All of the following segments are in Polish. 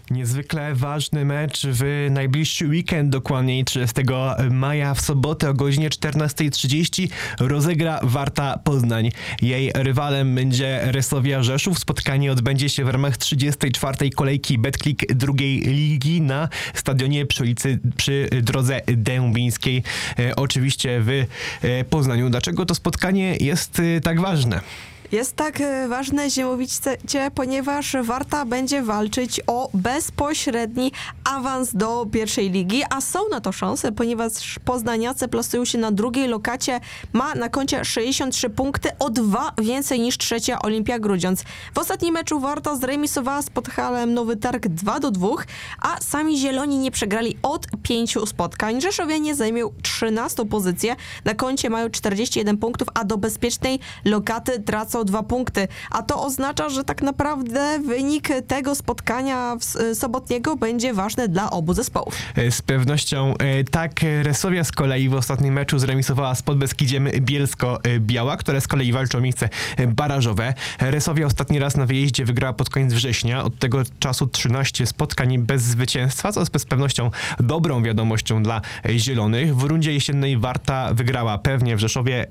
Niezwykle ważny mecz w najbliższy weekend, dokładniej 30 maja w sobotę o godzinie 14:30 rozegra Warta Poznań. Jej rywalem będzie Resovia Rzeszów. Spotkanie odbędzie się w ramach 34. kolejki Betclic drugiej ligi na stadionie przy ulicy przy drodze dębińskiej. Oczywiście w Poznaniu. Dlaczego to spotkanie jest tak ważne? Jest tak ważne, Ziemowicie, ponieważ Warta będzie walczyć o bezpośredni awans do pierwszej ligi, a są na to szanse, ponieważ poznaniacy plasują się na drugiej lokacie, ma na koncie 63 punkty, o 2 więcej niż trzecia Olimpia Grudziądz. W ostatnim meczu Warta zremisowała z Podhalem Nowy Targ 2-2, a sami zieloni nie przegrali od 5 spotkań. Rzeszowianie zajmują 13 pozycję, na koncie mają 41 punktów, a do bezpiecznej lokaty tracą 2 punkty, a to oznacza, że tak naprawdę wynik tego spotkania sobotniego będzie ważny dla obu zespołów. Z pewnością tak. Resovia z kolei w ostatnim meczu zremisowała z Podbeskidziem Bielsko-Biała, które z kolei walczą o miejsce barażowe. Resovia ostatni raz na wyjeździe wygrała pod koniec września, od tego czasu 13 spotkań bez zwycięstwa, co jest z pewnością dobrą wiadomością dla zielonych. W rundzie jesiennej Warta wygrała pewnie w Rzeszowie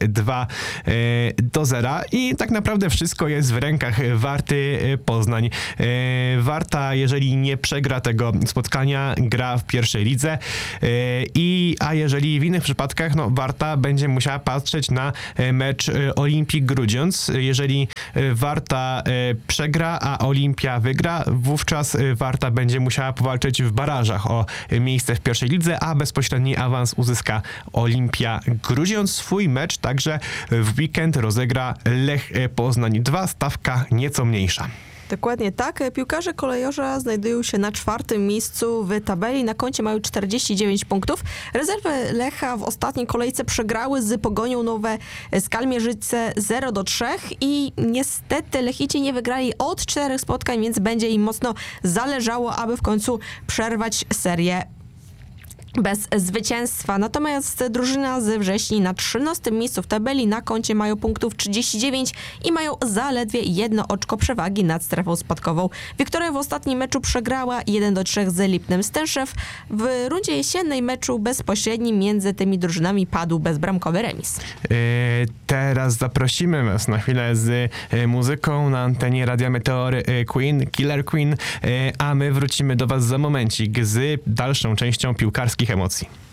2-0 i tak naprawdę wszystko jest w rękach Warty Poznań. Warta, jeżeli nie przegra tego spotkania, gra w pierwszej lidze, a jeżeli w innych przypadkach, Warta będzie musiała patrzeć na mecz Olimpii Grudziądz. Jeżeli Warta przegra, a Olimpia wygra, wówczas Warta będzie musiała powalczyć w barażach o miejsce w pierwszej lidze, a bezpośredni awans uzyska Olimpia Grudziądz. Swój mecz także w weekend rozegra Lech Poznań 2, stawka nieco mniejsza. Dokładnie tak. Piłkarze Kolejorza znajdują się na 4. miejscu w tabeli. Na koncie mają 49 punktów. Rezerwy Lecha w ostatniej kolejce przegrały z Pogonią Nowe Skalmierzyce 0-3 i niestety Lechici nie wygrali od 4 spotkań, więc będzie im mocno zależało, aby w końcu przerwać serię bez zwycięstwa. Natomiast drużyna z Wrześni na 13. miejscu w tabeli, na koncie mają punktów 39 i mają zaledwie 1 oczko przewagi nad strefą spadkową. Wiktoria w ostatnim meczu przegrała 1-3 z Lipnem Stęszew. W rundzie jesiennej meczu bezpośrednim między tymi drużynami padł bezbramkowy remis. Teraz zaprosimy was na chwilę z muzyką na antenie Radia Meteor Queen, Killer Queen, a my wrócimy do was za momencik z dalszą częścią piłkarskich emocji.